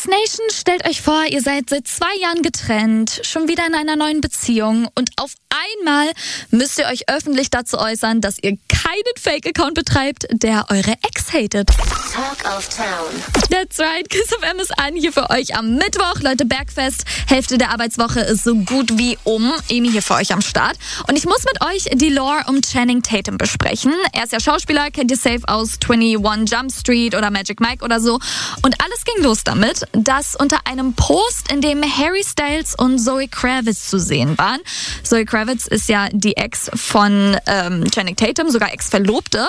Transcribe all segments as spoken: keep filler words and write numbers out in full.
X Nation, stellt euch vor, ihr seid seit zwei Jahren getrennt, schon wieder in einer neuen Beziehung und auf einmal müsst ihr euch öffentlich dazu äußern, dass ihr keinen Fake-Account betreibt, der eure Ex hatet. Talk of Town. That's right, Kiss F M ist an hier für euch am Mittwoch. Leute, Bergfest, Hälfte der Arbeitswoche ist so gut wie um. Emi hier für euch am Start. Und ich muss mit euch die Lore um Channing Tatum besprechen. Er ist ja Schauspieler, kennt ihr safe aus einundzwanzig Jump Street oder Magic Mike oder so. Und alles ging los damit, dass unter einem Post, in dem Harry Styles und Zoe Kravitz zu sehen waren. Zoe Kravitz ist ja die Ex von ähm, Channing Tatum, sogar Ex-Verlobte.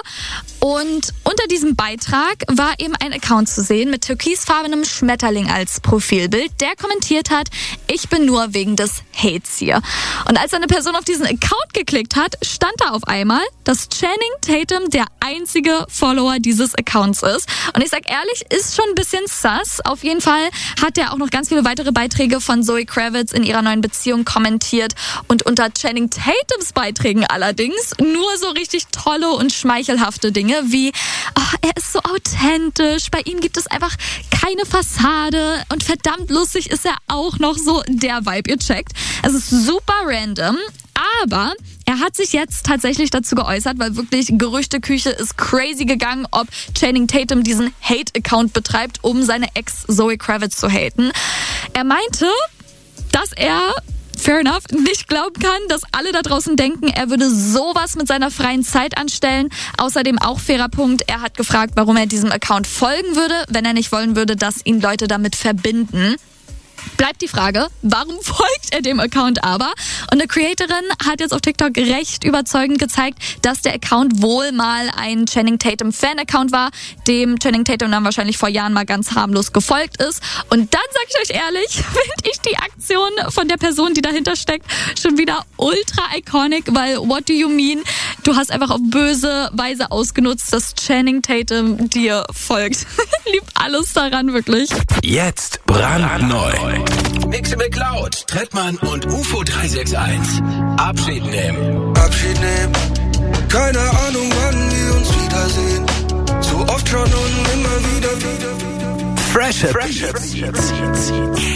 Und unter diesem Beitrag war eben ein Account zu sehen mit türkisfarbenem Schmetterling als Profilbild, der kommentiert hat, ich bin nur wegen des Hates hier. Und als eine Person auf diesen Account geklickt hat, stand da auf einmal, dass Channing Tatum der einzige Follower dieses Accounts ist. Und ich sag ehrlich, ist schon ein bisschen sus. Auf jeden Fall hat er auch noch ganz viele weitere Beiträge von Zoe Kravitz in ihrer neuen Beziehung kommentiert. Und unter Channing Tatums Beiträgen allerdings nur so richtig tolle und schmeichelhafte Dinge wie, oh, er ist so authentisch, bei ihm gibt es einfach keine Fassade und verdammt lustig ist er auch noch, so der Vibe, ihr checkt. Es ist super random, aber er hat sich jetzt tatsächlich dazu geäußert, weil wirklich Gerüchteküche ist crazy gegangen, ob Channing Tatum diesen Hate-Account betreibt, um seine Ex Zoe Kravitz zu haten. Er meinte, dass er, fair enough, nicht glauben kann, dass alle da draußen denken, er würde sowas mit seiner freien Zeit anstellen. Außerdem auch fairer Punkt, er hat gefragt, warum er diesem Account folgen würde, wenn er nicht wollen würde, dass ihn Leute damit verbinden. Bleibt die Frage, warum folgt er dem Account aber? Und eine Creatorin hat jetzt auf TikTok recht überzeugend gezeigt, dass der Account wohl mal ein Channing Tatum Fan-Account war, dem Channing Tatum dann wahrscheinlich vor Jahren mal ganz harmlos gefolgt ist. Und dann sag ich euch ehrlich, finde ich die Aktion von der Person, die dahinter steckt, schon wieder ultra iconic, weil what do you mean? Du hast einfach auf böse Weise ausgenutzt, dass Channing Tatum dir folgt. Lieb alles daran, wirklich. Jetzt brandneu. Mixi McCloud, Trettmann und U F O drei sechs eins. Abschied nehmen. Abschied nehmen. Keine Ahnung, wann wir uns wiedersehen. So oft schon und immer wieder. Fresher Beats.